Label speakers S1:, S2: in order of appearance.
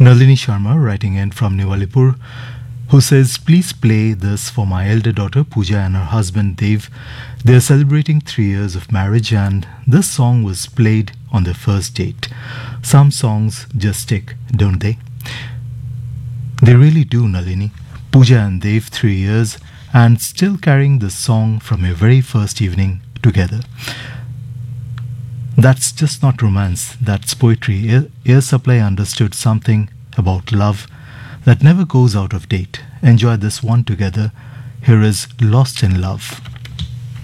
S1: Nalini Sharma writing in from New Alipur, who says, please play this for my elder daughter Pooja and her husband Dev. They are celebrating 3 years of marriage and this song was played on their first date. Some songs just stick, don't they? They really do, Nalini. Pooja and Dev 3 years and still carrying this song from your very first evening together. That's just not romance, that's poetry. Air Supply understood something about love that never goes out of date. Enjoy this one together. Here is Lost in Love.